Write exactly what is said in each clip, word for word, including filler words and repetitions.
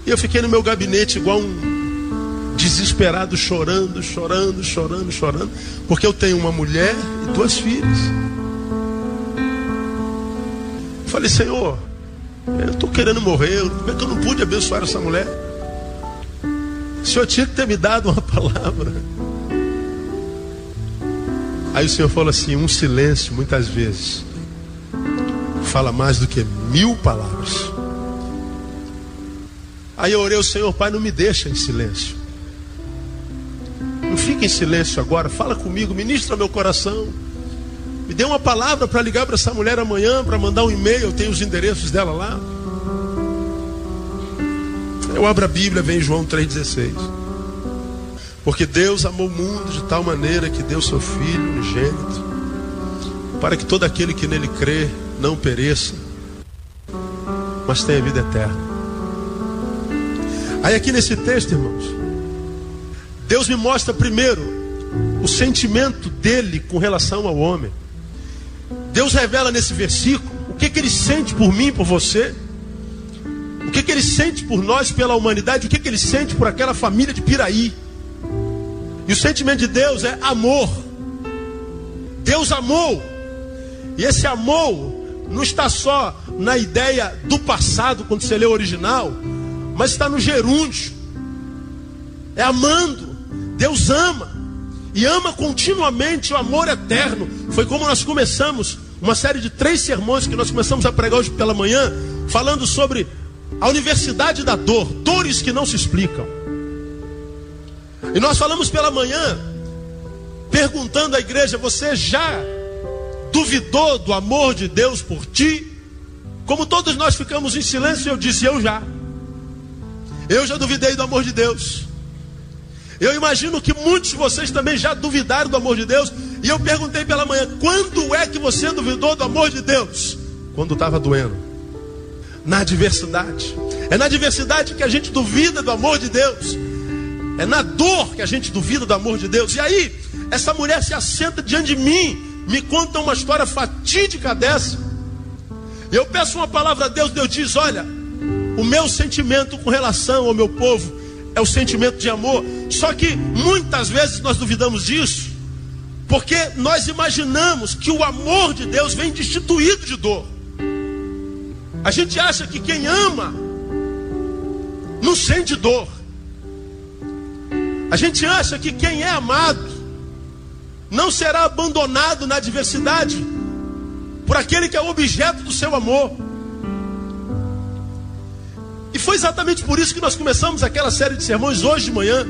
E eu fiquei no meu gabinete igual um desesperado, chorando, chorando, chorando, chorando, porque eu tenho uma mulher e duas filhas. Eu falei, Senhor, eu estou querendo morrer, como é que eu não pude abençoar essa mulher? O Senhor tinha que ter me dado uma palavra. Aí o Senhor falou assim, um silêncio muitas vezes fala mais do que mil palavras. Aí eu orei ao Senhor, Pai, não me deixa em silêncio. Não fica em silêncio agora, fala comigo, ministra meu coração. Me dê uma palavra para ligar para essa mulher amanhã, para mandar um e-mail, eu tenho os endereços dela lá. Eu abro a Bíblia, vem João três dezesseis. Porque Deus amou o mundo de tal maneira que deu seu Filho unigênito, para que todo aquele que nele crê não pereça, mas tenha vida eterna. Aí aqui nesse texto, irmãos, Deus me mostra primeiro o sentimento dele com relação ao homem. Deus revela nesse versículo o que, que ele sente por mim, por você, o que, que ele sente por nós, pela humanidade, o que, que ele sente por aquela família de Piraí. E o sentimento de Deus é amor. Deus amou. E esse amor não está só na ideia do passado, quando você lê o original, mas está no gerúndio. É amando. Deus ama. E ama continuamente, o amor eterno. Foi como nós começamos uma série de três sermões que nós começamos a pregar hoje pela manhã, falando sobre a universidade da dor, dores que não se explicam. E nós falamos pela manhã, perguntando à igreja, você já duvidou do amor de Deus por ti? Como todos nós ficamos em silêncio, eu disse, eu já. Eu já duvidei do amor de Deus. Eu imagino que muitos de vocês também já duvidaram do amor de Deus. E eu perguntei pela manhã, quando é que você duvidou do amor de Deus? Quando estava doendo. Na adversidade. É na adversidade que a gente duvida do amor de Deus. É na dor que a gente duvida do amor de Deus. E aí, essa mulher se assenta diante de mim, me conta uma história fatídica dessa. Eu peço uma palavra a Deus, Deus diz, olha, o meu sentimento com relação ao meu povo é o sentimento de amor. Só que muitas vezes nós duvidamos disso, porque nós imaginamos que o amor de Deus vem destituído de dor. A gente acha que quem ama não sente dor. A gente acha que quem é amado não será abandonado na adversidade por aquele que é o objeto do seu amor. E foi exatamente por isso que nós começamos aquela série de sermões hoje de manhã.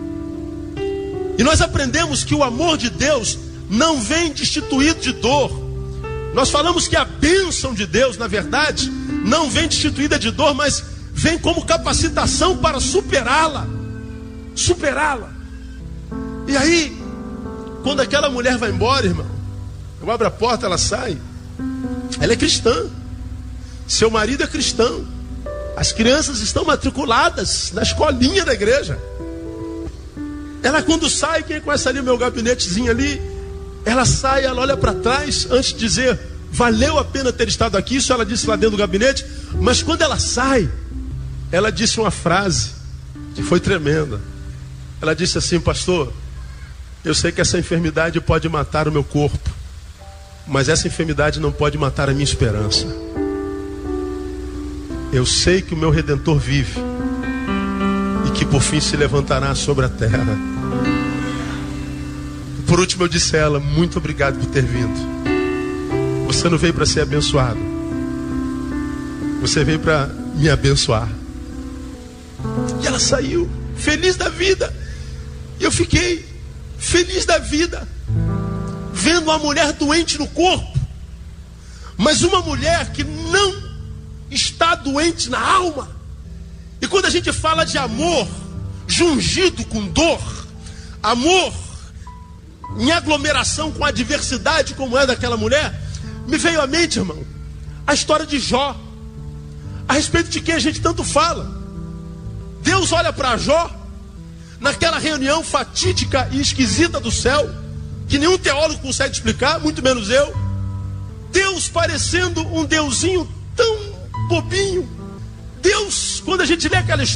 E nós aprendemos que o amor de Deus não vem destituído de dor. Nós falamos que a bênção de Deus, na verdade, não vem destituída de dor, mas vem como capacitação para superá-la. Superá-la. E aí, quando aquela mulher vai embora, irmão, eu abro a porta, ela sai. Ela é cristã. Seu marido é cristão. As crianças estão matriculadas na escolinha da igreja. Ela quando sai, quem conhece ali o meu gabinetezinho ali, ela sai, ela olha para trás, antes de dizer, valeu a pena ter estado aqui, isso ela disse lá dentro do gabinete, mas quando ela sai, ela disse uma frase que foi tremenda. Ela disse assim, pastor, eu sei que essa enfermidade pode matar o meu corpo, mas essa enfermidade não pode matar a minha esperança. Eu sei que o meu Redentor vive e que por fim se levantará sobre a terra. Por último eu disse a ela, muito obrigado por ter vindo. Você não veio para ser abençoado, você veio para me abençoar. E ela saiu feliz da vida. E eu fiquei feliz da vida, vendo uma mulher doente no corpo, mas uma mulher que não está doente na alma. E quando a gente fala de amor jungido com dor, amor em aglomeração com a adversidade como é daquela mulher, me veio à mente, irmão, a história de Jó, a respeito de quem a gente tanto fala. Deus olha para Jó naquela reunião fatídica e esquisita do céu, que nenhum teólogo consegue explicar, muito menos eu. Deus parecendo um deusinho tão bobinho. Deus, quando a gente lê aquela história,